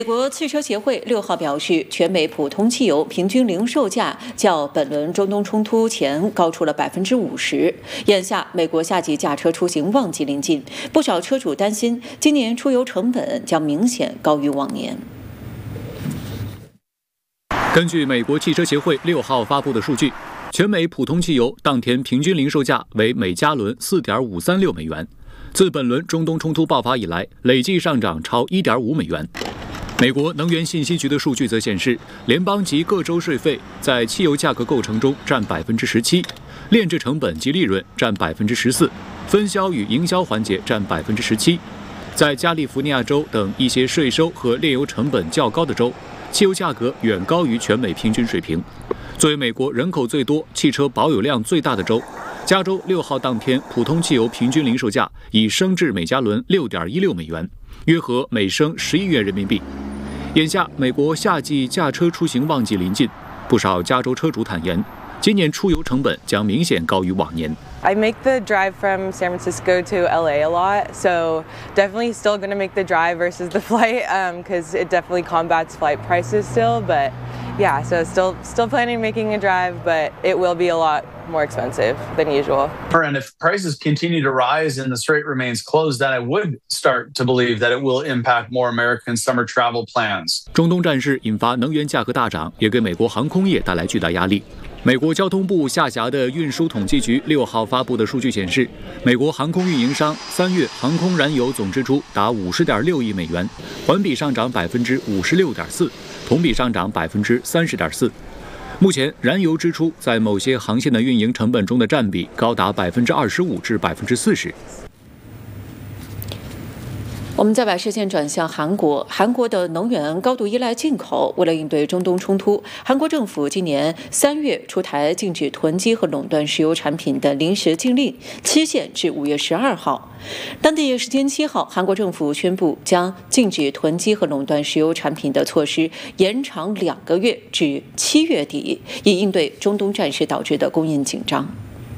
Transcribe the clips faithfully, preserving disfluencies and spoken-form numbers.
美国汽车协会六号表示，全美普通汽油平均零售价较本轮中东冲突前高出了百分之五十。眼下，美国夏季驾车出行旺季临近，不少车主担心今年出油成本将明显高于往年。 根据美国汽车协会六号发布的数据，全美普通汽油当天平均零售价为每加仑 四点五三六美元，自本轮中东冲突爆发以来，累计上涨超 一点五美元。美国能源信息局的数据则显示，联邦及各州税费在汽油价格构成中占 百分之十七， 炼制成本及利润占 百分之十四， 分销与营销环节占 百分之十七。在加利福尼亚州等一些税收和炼油成本较高的州，汽油价格远高于全美平均水平。作为美国人口最多、汽车保有量最大的州，加州六号当天普通汽油平均零售价已升至每加仑 六点一六美元，约合每升十一元人民币。眼下，美国夏季驾车出行旺季临近，不少加州车主坦言，今年出油成本将明显高于往年。 I make the drive from San Francisco to L A a lot, so definitely still going to make the drive versus the flight because um, it definitely combats flight prices still. But yeah, so still still planning on making a drive, but it will be a lot more expensive than usual. And if prices continue to rise and the strait remains closed, then I would start to believe that it will impact more American summer travel plans. 中东战事引发能源价格大涨，也给美国航空业带来巨大压力。美国交通部下辖的运输统计局六号发布的数据显示，美国航空运营商三月航空燃油总支出达 五十点六亿美元，环比上涨 百分之五十六点四， 同比上涨 百分之三十点四。目前，燃油支出在某些航线的运营成本中的占比高达 百分之二十五 至 百分之四十。 我们再把视线转向韩国，韩国的能源高度依赖进口。为了应对中东冲突，韩国政府今年三月出台禁止囤积和垄断石油产品的临时禁令，期限至五月十二号。当地时间七号，韩国政府宣布将禁止囤积和垄断石油产品的措施延长两个月至七月底，以应对中东战事导致的供应紧张。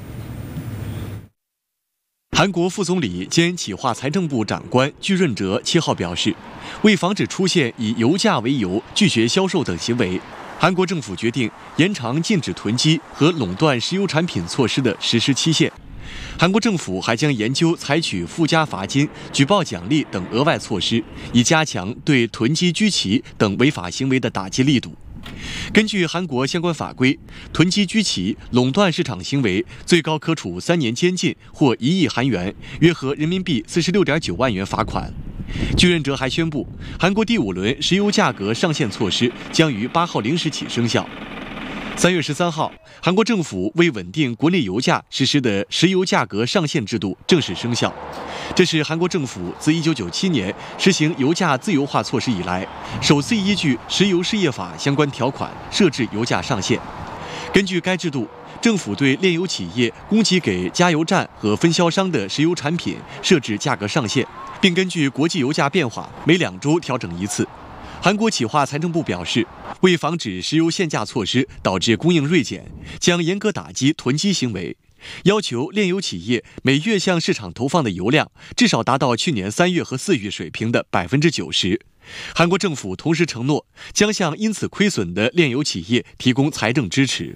韩国副总理兼企划财政部长官具润哲七号表示，为防止出现以油价为由拒绝销售等行为，韩国政府决定延长禁止囤积和垄断石油产品措施的实施期限。韩国政府还将研究采取附加罚金、举报奖励等额外措施，以加强对囤积居奇等违法行为的打击力度。根据韩国相关法规，囤积居奇、垄断市场行为最高可处三年监禁或一亿韩元，约合人民币四十六点九万元罚款。具润哲还宣布，韩国第五轮石油价格上限措施将于八号零时起生效。三月十三号，韩国政府为稳定国内油价实施的石油价格上限制度正式生效。这是韩国政府自一九九七年实行油价自由化措施以来，首次依据石油事业法相关条款设置油价上限。根据该制度，政府对炼油企业供给给加油站和分销商的石油产品设置价格上限，并根据国际油价变化每两周调整一次。韩国企划财政部表示，为防止石油限价措施导致供应锐减，将严格打击囤积行为，要求炼油企业每月向市场投放的油量至少达到去年三月和四月水平的 百分之九十。韩国政府同时承诺，将向因此亏损的炼油企业提供财政支持。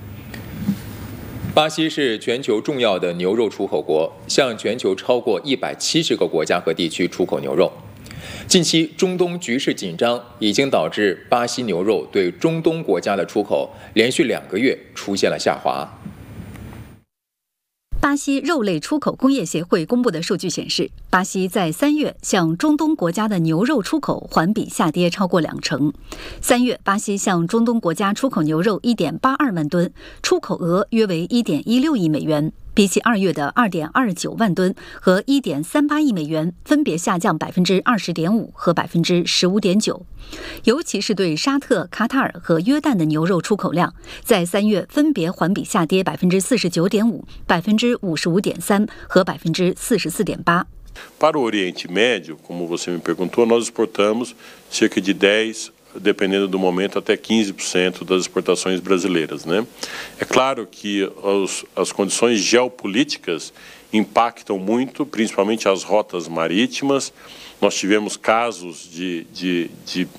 巴西是全球重要的牛肉出口国，向全球超过一百七十个国家和地区出口牛肉。近期中东局势紧张，已经导致巴西牛肉对中东国家的出口连续两个月出现了下滑。 巴西肉类出口工业协会公布的数据显示，巴西在三月向中东国家的牛肉出口环比下跌超过两成。三月，巴西向中东国家出口牛肉 一点八二万吨，出口额约为 一点一六亿美元。比起二月的 二点二九万吨和 一点三八亿美元，分别下降 百分之二十点五 和 百分之十五点九。尤其是对沙特、卡塔尔和约旦的牛肉出口量，在三月分别环比下跌 百分之四十九点五、百分之五十五点三 和 百分之四十四点八。 Para o Oriente Médio, como você me perguntou, nós exportamos cerca de dez dependendo do momento, até quinze por cento das exportações brasileiras, né? É claro que os, as condições geopolíticas impactam muito, principalmente as rotas marítimas. Nós tivemos casos de, de, de